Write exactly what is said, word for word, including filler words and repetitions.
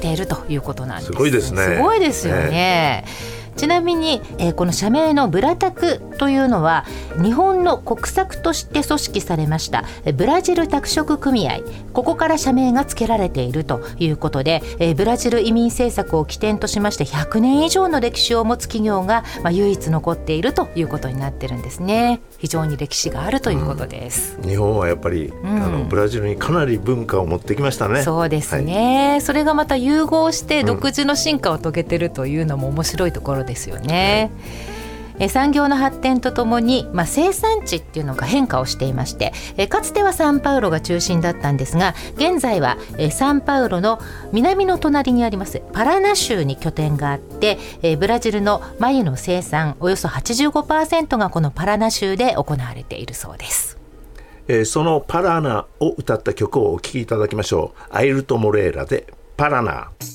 しているということなんです。 すごいですね。 すごいですよね、ね。ちなみに、えー、この社名のブラタクというのは日本の国策として組織されましたブラジル拓殖組合、ここから社名が付けられているということで、えー、ブラジル移民政策を起点としましてひゃくねん以上の歴史を持つ企業が、まあ、唯一残っているということになってるんですね。非常に歴史があるということです、 うん、日本はやっぱり、うん、あのブラジルにかなり文化を持ってきましたね。 そうですね、はい、それがまた融合して独自の進化を遂げているというのも面白いところですよね、はい。え産業の発展とともに、まあ、生産地っていうのが変化をしていまして、えかつてはサンパウロが中心だったんですが、現在はえサンパウロの南の隣にありますパラナ州に拠点があって、えブラジルの繭の生産およそ はちじゅうごパーセント がこのパラナ州で行われているそうです。 えー、そのパラナを歌った曲をお聴きいただきましょう。アイルト・モレーラでパラナ。